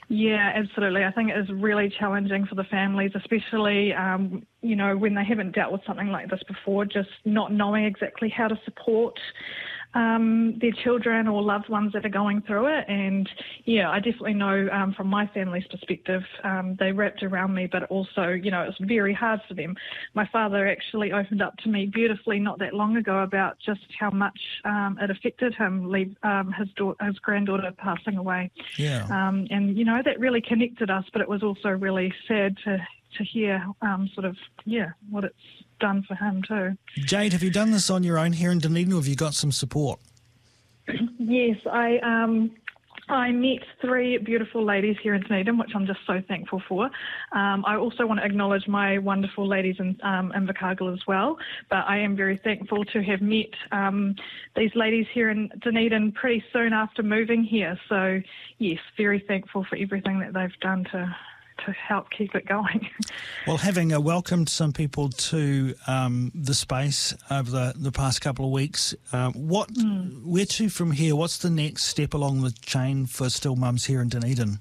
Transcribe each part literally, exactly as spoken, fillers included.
Yeah, absolutely. I think it is really challenging for the families, especially, um, you know, when they haven't dealt with something like this before, just not knowing exactly how to support um, their children or loved ones that are going through it. And, yeah, I definitely know um, from my family's perspective, um, they wrapped around me, but also, you know, it's very hard for them. My father actually opened up to me beautifully not that long ago about just how much um, it affected him, leave, um, his, daughter, his granddaughter passing away. Yeah. Um, and, you know, that really connected us, but it was also really sad to, to hear um, sort of, yeah, what it's done for him too. Jade, have you done this on your own here in Dunedin, or have you got some support? Yes, I um, I met three beautiful ladies here in Dunedin, which I'm just so thankful for. Um, I also want to acknowledge my wonderful ladies in um, Invercargill as well, but I am very thankful to have met um, these ladies here in Dunedin pretty soon after moving here. So, yes, very thankful for everything that they've done to to help keep it going. Well, having uh, welcomed some people to um, the space over the, the past couple of weeks, um, what, mm. where to from here? What's the next step along the chain for Still Mums here in Dunedin?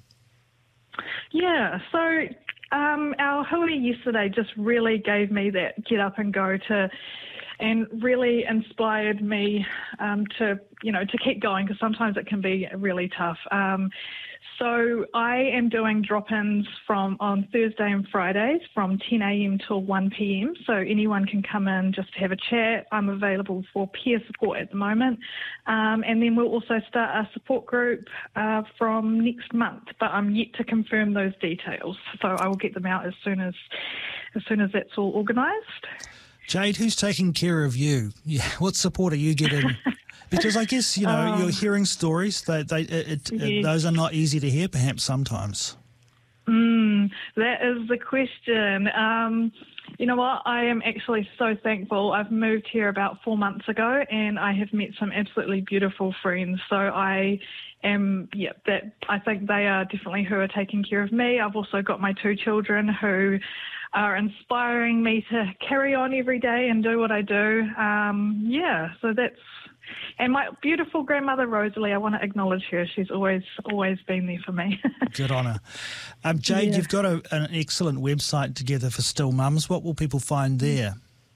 Yeah, so um, our hui yesterday just really gave me that get up and go to, and really inspired me um, to, you know, to keep going, because sometimes it can be really tough. Um, So I am doing drop-ins from on Thursday and Fridays from ten a.m. till one p.m. So anyone can come in just to have a chat. I'm available for peer support at the moment. Um, and then we'll also start a support group uh, from next month, but I'm yet to confirm those details. So I will get them out as soon as as soon as that's all organised. Jade, who's taking care of you? Yeah, what support are you getting? Because I guess, you know, um, you're hearing stories. They, they, it, yes. it, those are not easy to hear, perhaps, sometimes. Mm, that is the question. Um, you know what? I am actually so thankful. I've moved here about four months ago, and I have met some absolutely beautiful friends. So I am, yeah, that I think they are definitely who are taking care of me. I've also got my two children who are inspiring me to carry on every day and do what I do. Um, yeah, so that's... And my beautiful grandmother, Rosalie, I want to acknowledge her. She's always, always been there for me. Good on her. Um, Jade, yeah. you've got a, an excellent website together for Still Mums. What will people find there?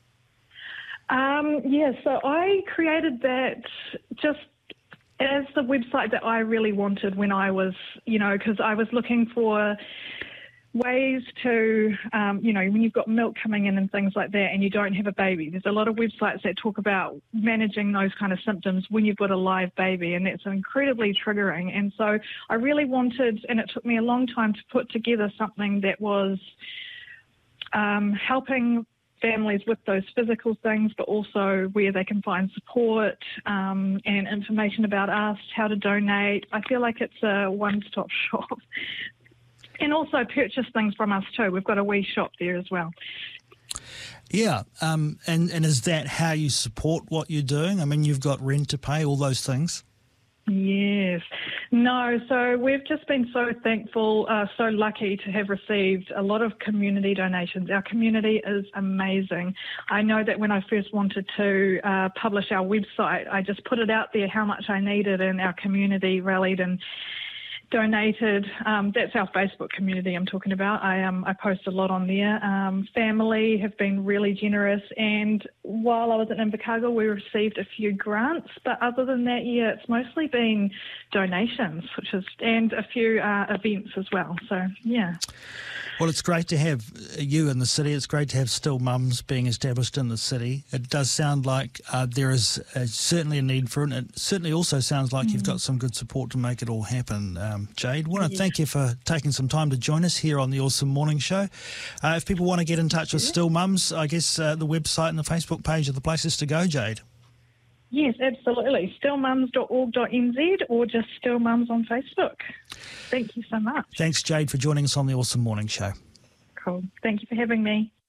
Um, yeah, so I created that just as the website that I really wanted when I was, you know, because I was looking for ways to, um, you know, when you've got milk coming in and things like that and you don't have a baby, there's a lot of websites that talk about managing those kind of symptoms when you've got a live baby, and that's incredibly triggering. And so I really wanted, and it took me a long time to put together something that was um, helping families with those physical things, but also where they can find support um, and information about us, how to donate. I feel like it's a one-stop shop. And also purchase things from us too. We've got a wee shop there as well. Yeah, um, and, and is that how you support what you're doing? I mean, you've got rent to pay, all those things. Yes. No, so we've just been so thankful, uh, so lucky to have received a lot of community donations. Our community is amazing. I know that when I first wanted to uh, publish our website, I just put it out there how much I needed, and our community rallied and donated. Um, that's our Facebook community I'm talking about. I um, I post a lot on there. Um, family have been really generous, and while I was at Invercargill, we received a few grants, but other than that, yeah, it's mostly been donations, which is, and a few uh, events as well. So, yeah. Well, it's great to have you in the city. It's great to have Still Mums being established in the city. It does sound like uh, there is uh, certainly a need for it. It certainly also sounds like mm. you've got some good support to make it all happen. Um, Jade, I want to yes. thank you for taking some time to join us here on the Awesome Morning Show. Uh, if people want to get in touch with Still Mums, I guess uh, the website and the Facebook page are the places to go, Jade. Yes, absolutely. still mums dot org dot n z or just Still Mums on Facebook. Thank you so much. Thanks, Jade, for joining us on the Awesome Morning Show. Cool. Thank you for having me.